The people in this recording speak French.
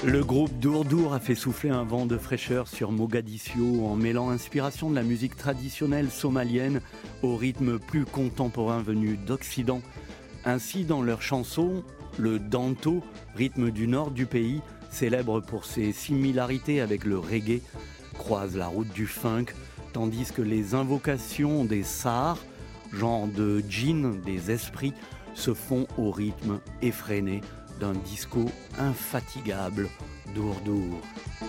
Le groupe Dourdour a fait souffler un vent de fraîcheur sur Mogadiscio en mêlant inspiration de la musique traditionnelle somalienne au rythme plus contemporain venu d'Occident. Ainsi, dans leur chanson, le danto, rythme du nord du pays, célèbre pour ses similarités avec le reggae, croise la route du funk, tandis que les invocations des sars, genre de djinns, des esprits, se font au rythme effréné d'un disco infatigable, Dourdour.